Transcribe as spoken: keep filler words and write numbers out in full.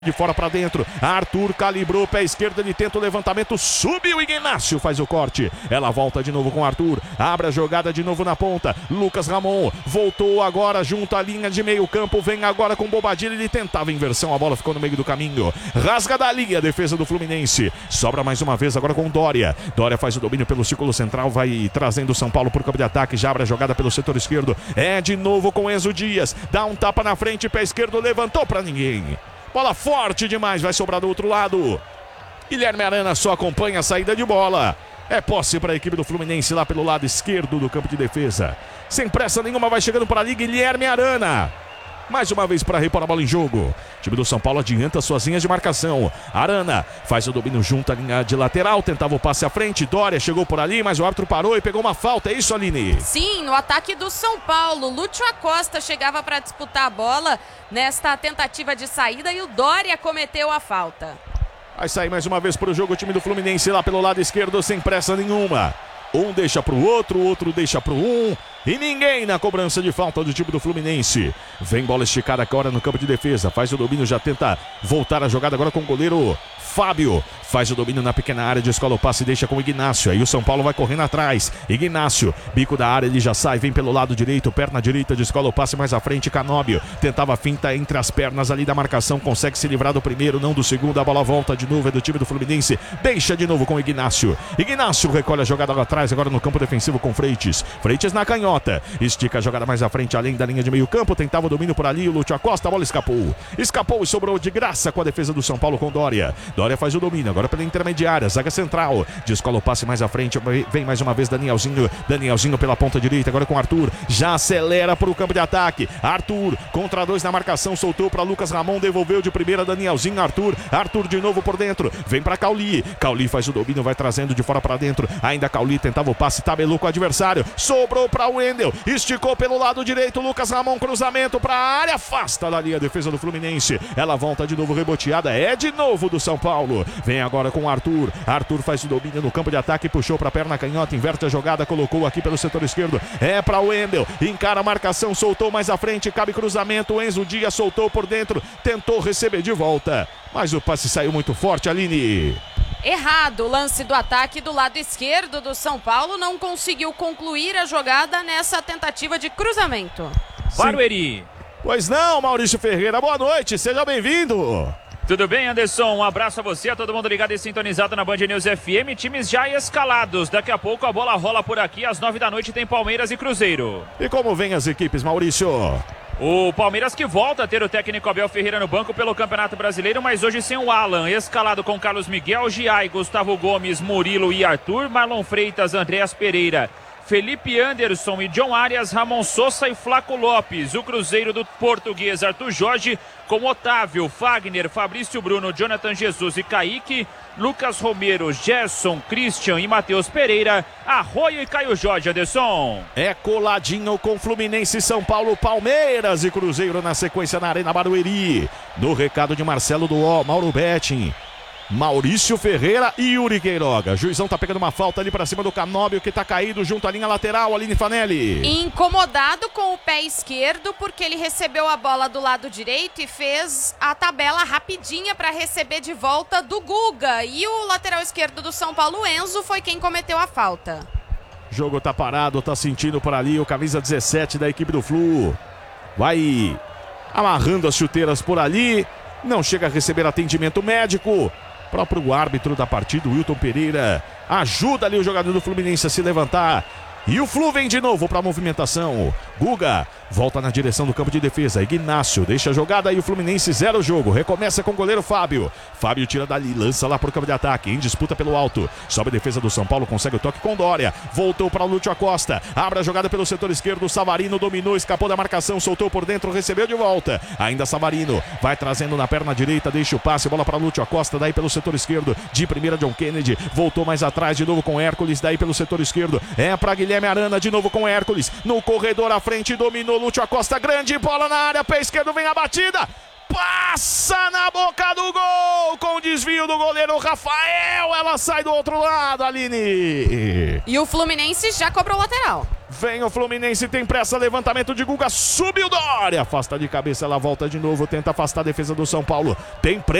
De fora para dentro, Arthur calibrou, pé esquerdo, ele tenta o levantamento, subiu, Ignácio faz o corte, ela volta de novo com Arthur, abre a jogada de novo na ponta, Lucas Ramon, voltou agora junto à linha de meio campo, vem agora com Bobadilha, ele tentava inversão, a bola ficou no meio do caminho, rasga dali a defesa do Fluminense, sobra mais uma vez agora com Dória, Dória faz o domínio pelo círculo central, vai trazendo o São Paulo para o campo de ataque, já abre a jogada pelo setor esquerdo, é de novo com Enzo Dias, dá um tapa na frente, pé esquerdo, levantou para ninguém. Bola forte demais, vai sobrar do outro lado. Guilherme Arana só acompanha a saída de bola. É posse para a equipe do Fluminense lá pelo lado esquerdo do campo de defesa. Sem pressa nenhuma, vai chegando por ali Guilherme Arana. Mais uma vez para repor a bola em jogo. O time do São Paulo adianta suas linhas de marcação. Arana faz o domínio junto à linha de lateral. Tentava o passe à frente. Dória chegou por ali, mas o árbitro parou e pegou uma falta. É isso, Aline? Sim, no ataque do São Paulo. Lúcio Acosta chegava para disputar a bola nesta tentativa de saída e o Dória cometeu a falta. Vai sair mais uma vez para o jogo o time do Fluminense lá pelo lado esquerdo sem pressa nenhuma. Um deixa para o outro, o outro deixa para o um. E ninguém na cobrança de falta do time do Fluminense. Vem bola esticada agora no campo de defesa. Faz o domínio, já tenta voltar a jogada agora com o goleiro Fábio. Faz o domínio na pequena área, descola o passe e deixa com o Ignácio. Aí o São Paulo vai correndo atrás. Ignácio, bico da área, ele já sai, vem pelo lado direito, perna direita, descola o passe mais à frente. Canóbio tentava a finta entre as pernas ali da marcação, consegue se livrar do primeiro, não do segundo. A bola volta de novo, é do time do Fluminense. Deixa de novo com o Ignácio. Ignácio recolhe a jogada lá atrás, agora no campo defensivo com Freitas. Freitas na canhota. Estica a jogada mais à frente, além da linha de meio campo. Tentava o domínio por ali, o Lúcio Acosta, a bola escapou. Escapou e sobrou de graça com a defesa do São Paulo com Dória. Dória faz o domínio, agora pela intermediária, zaga central. Descola o passe mais à frente, vem mais uma vez Danielzinho. Danielzinho pela ponta direita, agora com Arthur. Já acelera para o campo de ataque. Arthur, contra dois na marcação, soltou para Lucas Ramon, devolveu de primeira Danielzinho, Arthur. Arthur de novo por dentro, vem para Cauli. Cauli faz o domínio, vai trazendo de fora para dentro. Ainda Cauli tentava o passe, tabelou com o adversário. Sobrou para o Wendel, esticou pelo lado direito, Lucas Ramon, cruzamento para a área, afasta dali a defesa do Fluminense. Ela volta de novo reboteada, é de novo do São Paulo. Vem agora com o Arthur. Arthur faz o domínio no campo de ataque, puxou para a perna canhota, inverte a jogada, colocou aqui pelo setor esquerdo. É para o Wendel, encara a marcação, soltou mais à frente, cabe cruzamento. O Enzo Dias soltou por dentro, tentou receber de volta, mas o passe saiu muito forte, Aline. Errado o lance do ataque do lado esquerdo do São Paulo, não conseguiu concluir a jogada nessa tentativa de cruzamento. Barueri. Pois não, Maurício Ferreira, boa noite, seja bem-vindo. Tudo bem, Anderson? Um abraço a você, a todo mundo ligado e sintonizado na Band News F M. Times já escalados. Daqui a pouco a bola rola por aqui. Às nove da noite tem Palmeiras e Cruzeiro. E como vem as equipes, Maurício? O Palmeiras que volta a ter o técnico Abel Ferreira no banco pelo Campeonato Brasileiro, mas hoje sem o Alan. Escalado com Carlos Miguel, Giai, Gustavo Gomes, Murilo e Arthur, Marlon Freitas, Andréas Pereira, Felipe Anderson e John Arias, Ramon Sosa e Flaco Lopes. O Cruzeiro do português Arthur Jorge com Otávio, Fagner, Fabrício Bruno, Jonathan Jesus e Kaique, Lucas Romero, Gerson, Christian e Matheus Pereira, Arroio e Caio Jorge, Anderson. É coladinho com Fluminense, São Paulo, Palmeiras e Cruzeiro na sequência na Arena Barueri. No recado de Marcelo do O, Mauro Betting, Maurício Ferreira e Yuri Queiroga. Juizão tá pegando uma falta ali pra cima do Canóbio, que tá caído junto à linha lateral, Aline Fanelli. Incomodado com o pé esquerdo, porque ele recebeu a bola do lado direito e fez a tabela rapidinha para receber de volta do Guga. E o lateral esquerdo do São Paulo, Enzo, foi quem cometeu a falta. Jogo tá parado, tá sentindo por ali o camisa dezessete da equipe do Flu. Vai amarrando as chuteiras por ali, não chega a receber atendimento médico. Próprio árbitro da partida, Wilton Pereira, ajuda ali o jogador do Fluminense a se levantar. E o Flu vem de novo para a movimentação. Guga volta na direção do campo de defesa. Ignácio deixa a jogada e o Fluminense zera o jogo. Recomeça com o goleiro Fábio. Fábio tira dali, lança lá para o campo de ataque. Em disputa pelo alto. Sobe a defesa do São Paulo, consegue o toque com Dória. Voltou para o Lúcio Acosta. Abre a jogada pelo setor esquerdo. Savarino dominou, escapou da marcação, soltou por dentro, recebeu de volta. Ainda Savarino vai trazendo na perna direita, deixa o passe, bola para Lúcio Acosta. Daí pelo setor esquerdo. De primeira, John Kennedy. Voltou mais atrás de novo com Hércules. Daí pelo setor esquerdo. É para Guilherme Arana de novo com Hércules. No corredor à frente, dominou Lúcio Acosta, grande bola na área, pé esquerdo, vem a batida, passa na boca do gol, com desvio do goleiro Rafael, ela sai do outro lado, Aline. E o Fluminense já cobrou lateral. Vem o Fluminense, tem pressa, levantamento de Guga, subiu Dória, afasta de cabeça, ela volta de novo, tenta afastar a defesa do São Paulo. Tem pressa.